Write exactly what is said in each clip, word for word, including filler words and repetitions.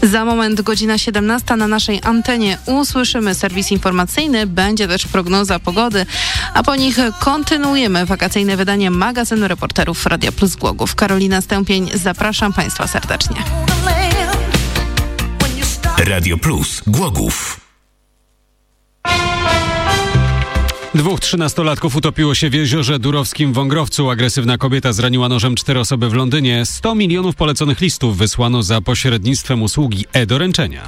Za moment godzina siedemnasta na naszej antenie usłyszymy serwis informacyjny, będzie też prognoza pogody, a po nich kontynuujemy wakacyjne wydanie magazynu reporterów Radia Plus Głogów. Karolina Stępień, zapraszam Państwa serdecznie. Radio Plus Głogów. Dwóch trzynastolatków utopiło się w jeziorze Durowskim w Wągrowcu. Agresywna kobieta zraniła nożem cztery osoby w Londynie. sto milionów poleconych listów wysłano za pośrednictwem usługi e-doręczenia.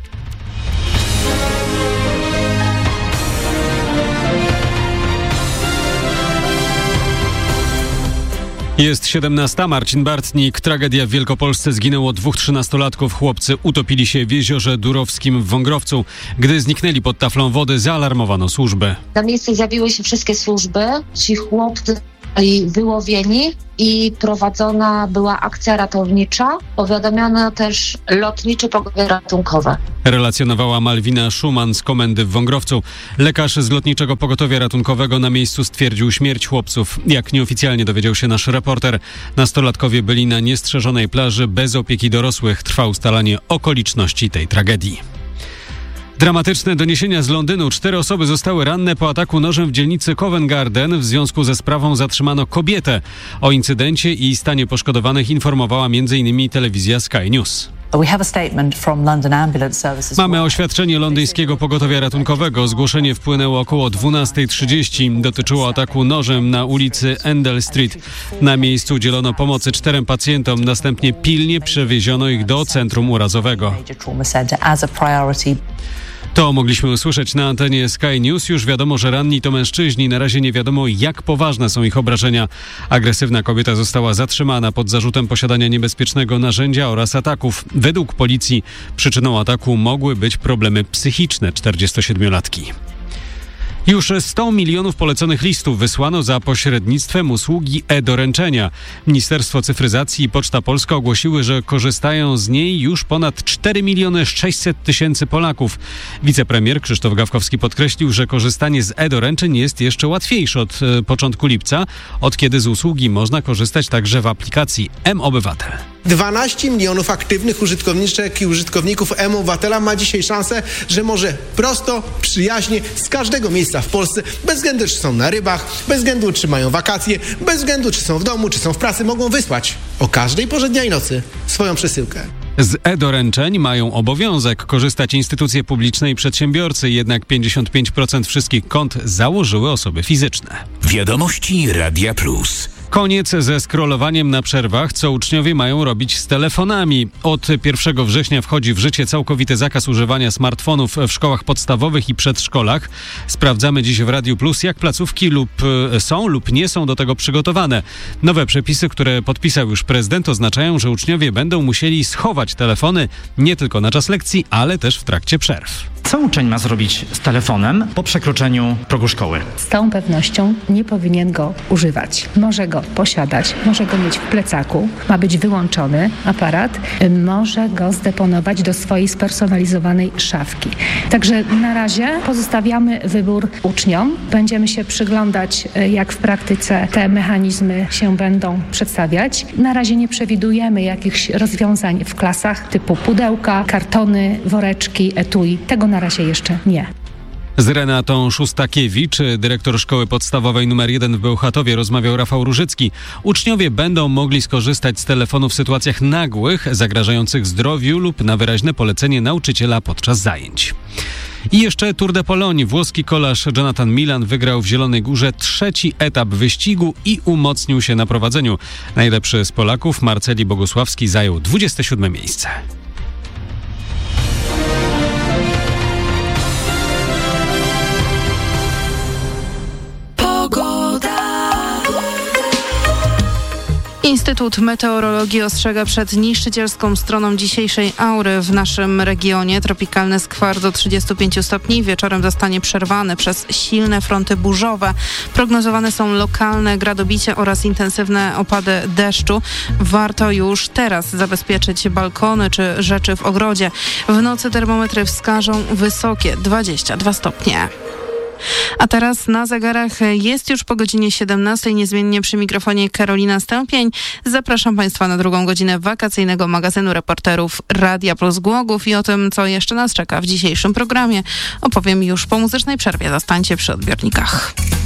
Jest siedemnasta. Marcin Bartnik. Tragedia w Wielkopolsce. Zginęło dwóch trzynastolatków. Chłopcy utopili się w jeziorze Durowskim w Wągrowcu. Gdy zniknęli pod taflą wody, zaalarmowano służby. Na miejsce zjawiły się wszystkie służby. Ci chłopcy zostali wyłowieni i prowadzona była akcja ratownicza. Powiadomiono też lotnicze pogotowie ratunkowe. Relacjonowała Malwina Szuman z komendy w Wągrowcu. Lekarz z Lotniczego Pogotowia Ratunkowego na miejscu stwierdził śmierć chłopców. Jak nieoficjalnie dowiedział się nasz reporter, nastolatkowie byli na niestrzeżonej plaży bez opieki dorosłych. Trwa ustalanie okoliczności tej tragedii. Dramatyczne doniesienia z Londynu. Cztery osoby zostały ranne po ataku nożem w dzielnicy Covent Garden. W związku ze sprawą zatrzymano kobietę. O incydencie i stanie poszkodowanych informowała między innymi telewizja Sky News. Mamy oświadczenie londyńskiego pogotowia ratunkowego. Zgłoszenie wpłynęło około dwunasta trzydzieści. Dotyczyło ataku nożem na ulicy Endell Street. Na miejscu udzielono pomocy czterem pacjentom. Następnie pilnie przewieziono ich do centrum urazowego. To mogliśmy usłyszeć na antenie Sky News. Już wiadomo, że ranni to mężczyźni. Na razie nie wiadomo, jak poważne są ich obrażenia. Agresywna kobieta została zatrzymana pod zarzutem posiadania niebezpiecznego narzędzia oraz ataków. Według policji przyczyną ataku mogły być problemy psychiczne czterdziestosiedmiolatki. Już sto milionów poleconych listów wysłano za pośrednictwem usługi e-doręczenia. Ministerstwo Cyfryzacji i Poczta Polska ogłosiły, że korzystają z niej już ponad cztery miliony sześćset tysięcy Polaków. Wicepremier Krzysztof Gawkowski podkreślił, że korzystanie z e-doręczeń jest jeszcze łatwiejsze od e, początku lipca, od kiedy z usługi można korzystać także w aplikacji M-Obywatel. dwanaście milionów aktywnych użytkowniczek i użytkowników M-Obywatela ma dzisiaj szansę, że może prosto, przyjaźnie, z każdego miejsca w Polsce, bez względu czy są na rybach, bez względu czy mają wakacje, bez względu czy są w domu, czy są w pracy, mogą wysłać o każdej porze dnia i nocy swoją przesyłkę. Z e-doręczeń mają obowiązek korzystać instytucje publiczne i przedsiębiorcy, jednak pięćdziesiąt pięć procent wszystkich kont założyły osoby fizyczne. Wiadomości Radia Plus. Koniec ze scrollowaniem na przerwach, co uczniowie mają robić z telefonami. Od pierwszego września wchodzi w życie całkowity zakaz używania smartfonów w szkołach podstawowych i przedszkolach. Sprawdzamy dziś w Radiu Plus, jak placówki lub są lub nie są do tego przygotowane. Nowe przepisy, które podpisał już prezydent, oznaczają, że uczniowie będą musieli schować telefony nie tylko na czas lekcji, ale też w trakcie przerw. Co uczeń ma zrobić z telefonem po przekroczeniu progu szkoły? Z całą pewnością nie powinien go używać. Może go posiadać, może go mieć w plecaku, ma być wyłączony aparat, może go zdeponować do swojej spersonalizowanej szafki. Także na razie pozostawiamy wybór uczniom. Będziemy się przyglądać, jak w praktyce te mechanizmy się będą przedstawiać. Na razie nie przewidujemy jakichś rozwiązań w klasach typu pudełka, kartony, woreczki, etui. Tego na razie jeszcze nie. Z Renatą Szustakiewicz, dyrektor szkoły podstawowej numer jeden w Bełchatowie, rozmawiał Rafał Różycki. Uczniowie będą mogli skorzystać z telefonu w sytuacjach nagłych, zagrażających zdrowiu lub na wyraźne polecenie nauczyciela podczas zajęć. I jeszcze Tour de Pologne. Włoski kolarz Jonathan Milan wygrał w Zielonej Górze trzeci etap wyścigu i umocnił się na prowadzeniu. Najlepszy z Polaków, Marceli Bogusławski, zajął dwudzieste siódme miejsce. Instytut Meteorologii ostrzega przed niszczycielską stroną dzisiejszej aury w naszym regionie. Tropikalny skwar do trzydziestu pięciu stopni wieczorem zostanie przerwany przez silne fronty burzowe. Prognozowane są lokalne gradobicie oraz intensywne opady deszczu. Warto już teraz zabezpieczyć balkony czy rzeczy w ogrodzie. W nocy termometry wskażą wysokie dwadzieścia dwa stopnie. A teraz na zegarach jest już po godzinie siedemnastej, niezmiennie przy mikrofonie Karolina Stępień. Zapraszam Państwa na drugą godzinę wakacyjnego magazynu reporterów Radia Plus Głogów i o tym, co jeszcze nas czeka w dzisiejszym programie, opowiem już po muzycznej przerwie. Zostańcie przy odbiornikach.